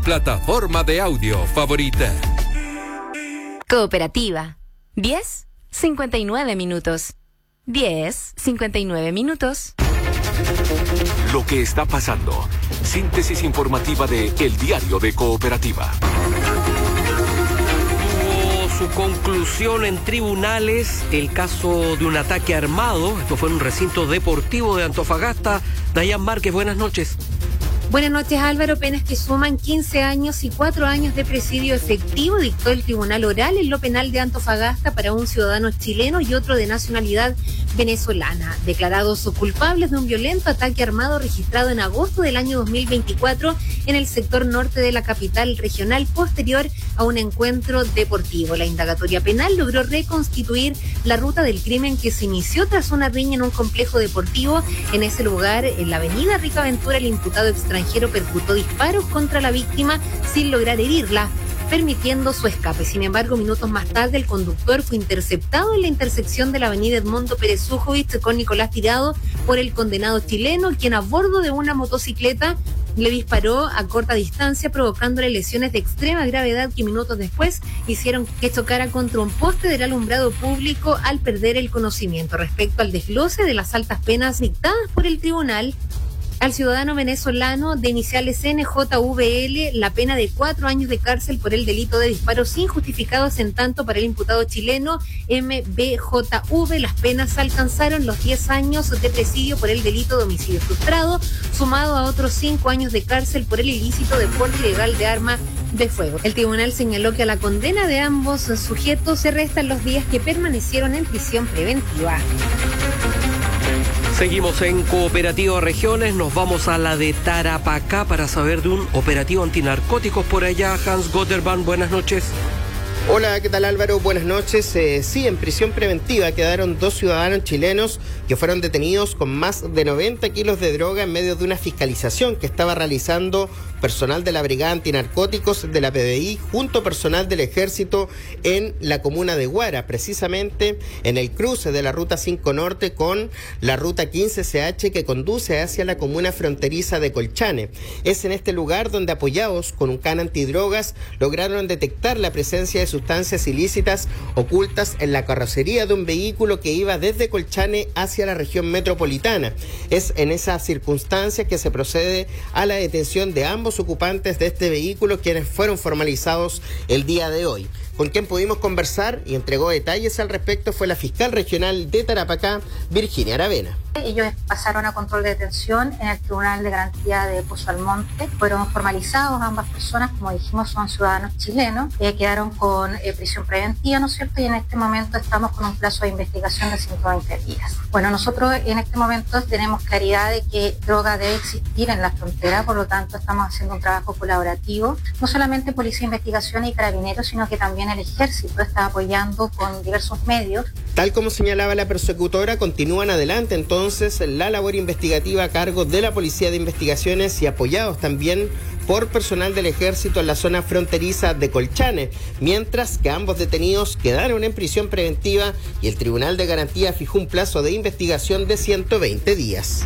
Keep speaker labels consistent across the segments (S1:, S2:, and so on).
S1: plataforma de audio favorita.
S2: Cooperativa. 10:59 minutos. 10:59 minutos.
S3: Lo que está pasando. Síntesis informativa de El Diario de Cooperativa.
S4: Tuvo su conclusión en tribunales el caso de un ataque armado. Esto fue en un recinto deportivo de Antofagasta. Dayan Márquez, buenas noches.
S5: Buenas noches, Álvaro. Penas que suman 15 años y 4 años de presidio efectivo dictó el tribunal oral en lo penal de Antofagasta para un ciudadano chileno y otro de nacionalidad venezolana, declarados culpables de un violento ataque armado registrado en agosto del año 2024 en el sector norte de la capital regional posterior a un encuentro deportivo. La indagatoria penal logró reconstituir la ruta del crimen que se inició tras una riña en un complejo deportivo. En ese lugar, en la avenida Ricaventura, el imputado extranjero percutó disparos contra la víctima sin lograr herirla, permitiendo su escape. Sin embargo, minutos más tarde, el conductor fue interceptado en la intersección de la avenida Edmundo Pérez Sujovic con Nicolás Tirado por el condenado chileno, quien a bordo de una motocicleta le disparó a corta distancia, provocándole lesiones de extrema gravedad que minutos después hicieron que chocara contra un poste del alumbrado público al perder el conocimiento. Respecto al desglose de las altas penas dictadas por el tribunal, al ciudadano venezolano de iniciales NJVL la pena de 4 años de cárcel por el delito de disparos injustificados, en tanto para el imputado chileno MBJV las penas alcanzaron los 10 años de presidio por el delito de homicidio frustrado, sumado a otros 5 años de cárcel por el ilícito de porte ilegal de arma de fuego. El tribunal señaló que a la condena de ambos sujetos se restan los días que permanecieron en prisión preventiva.
S4: Seguimos en Cooperativa Regiones, nos vamos a la de Tarapacá para saber de un operativo antinarcóticos por allá. Hans Gotterman, buenas noches.
S6: Hola, ¿qué tal Álvaro? Buenas noches. Sí, en prisión preventiva quedaron 2 ciudadanos chilenos que fueron detenidos con más de 90 kilos de droga en medio de una fiscalización que estaba realizando personal de la Brigada Antinarcóticos de la PDI junto a personal del Ejército en la comuna de Huara, precisamente en el cruce de la Ruta 5 Norte con la Ruta 15CH que conduce hacia la comuna fronteriza de Colchane. Es en este lugar donde, apoyados con un can antidrogas, lograron detectar la presencia de sustancias ilícitas ocultas en la carrocería de un vehículo que iba desde Colchane hacia la región metropolitana. Es en esas circunstancias que se procede a la detención de ambos ocupantes de este vehículo, quienes fueron formalizados el día de hoy. Con quien pudimos conversar y entregó detalles al respecto fue la fiscal regional de Tarapacá, Virginia Aravena.
S7: Ellos pasaron a control de detención en el Tribunal de Garantía de Pozo Almonte. Fueron formalizados ambas personas, como dijimos, son ciudadanos chilenos. Quedaron con prisión preventiva, ¿no es cierto? Y en este momento estamos con un plazo de investigación de 120 días. Bueno, nosotros en este momento tenemos claridad de que droga debe existir en la frontera, por lo tanto estamos haciendo un trabajo colaborativo. No solamente Policía de Investigación y Carabineros, sino que también el Ejército está apoyando con diversos medios.
S6: Tal como señalaba la persecutora, continúan adelante entonces la labor investigativa a cargo de la Policía de Investigaciones y apoyados también por personal del Ejército en la zona fronteriza de Colchane, mientras que ambos detenidos quedaron en prisión preventiva y el Tribunal de Garantía fijó un plazo de investigación de 120 días.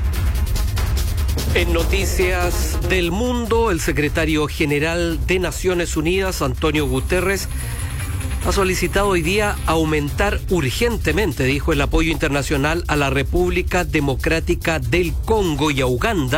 S4: En noticias del mundo, el secretario general de Naciones Unidas, Antonio Guterres, ha solicitado hoy día aumentar urgentemente, dijo, el apoyo internacional a la República Democrática del Congo y a Uganda